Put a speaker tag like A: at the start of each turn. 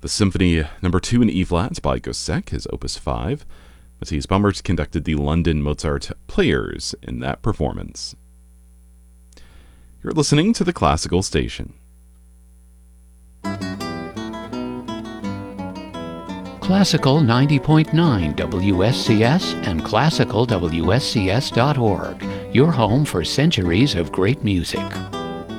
A: The Symphony No. 2 in E-flat by Gossec is Opus 5. Matthias Bummert conducted the London Mozart Players in that performance. You're listening to the Classical Station.
B: Classical 90.9 WSCS and classicalwscs.org, your home for centuries of great music.